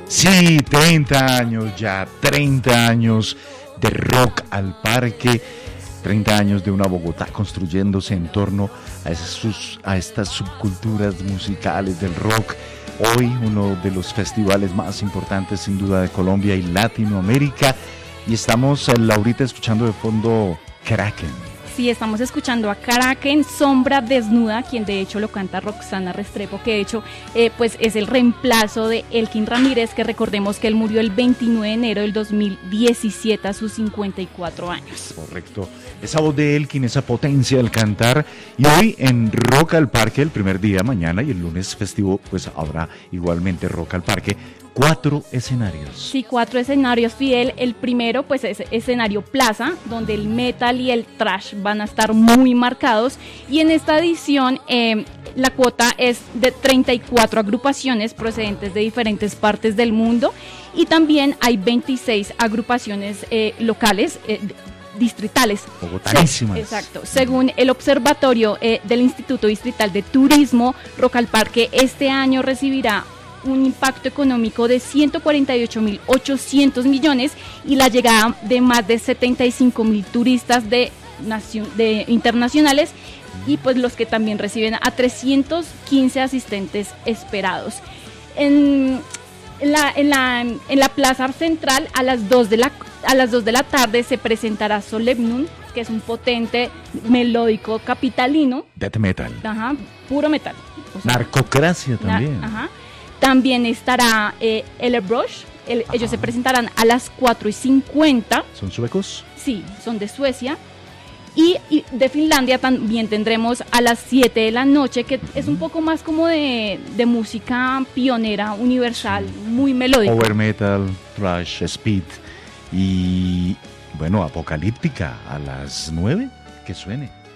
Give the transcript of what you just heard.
Sí, 30 años ya, 30 años de Rock al Parque, 30 años de una Bogotá construyéndose en torno a estas subculturas musicales del rock. Hoy uno de los festivales más importantes sin duda de Colombia y Latinoamérica. Y estamos, Laurita, escuchando de fondo Kraken. Sí, estamos escuchando a Kraken, Sombra Desnuda, quien de hecho lo canta Roxana Restrepo, que de hecho pues es el reemplazo de Elkin Ramírez, que recordemos que él murió el 29 de enero del 2017 a sus 54 años. Correcto. Esa voz de Elkin, esa potencia al cantar. Y hoy en Rock al Parque, el primer día, mañana y el lunes festivo, pues habrá igualmente Rock al Parque. 4 escenarios. Sí, 4 escenarios, Fidel. El primero, pues, es escenario plaza, donde el metal y el thrash van a estar muy marcados. Y en esta edición, la cuota es de 34 agrupaciones procedentes de diferentes partes del mundo. Y también hay 26 agrupaciones locales, distritales. Bogotanísimas. Exacto. Según el observatorio del Instituto Distrital de Turismo, Rock al Parque este año recibirá un impacto económico de 148.800 millones y la llegada de más de 75.000 turistas de internacionales, y pues los que también reciben a 315 asistentes esperados. En la plaza central a las 2 de la tarde se presentará Solemnum, que es un potente melódico capitalino. Death metal. Ajá, puro metal. O sea, narcocracia también. Ajá. También estará Ellerbrush. Ellos se presentarán a las 4:50. ¿Son suecos? Sí, son de Suecia. Y de Finlandia también tendremos a las 7 de la noche, que es un poco más como de música pionera, universal, muy melódica. Power metal, thrash, speed y, bueno, apocalíptica a las 9, que suene.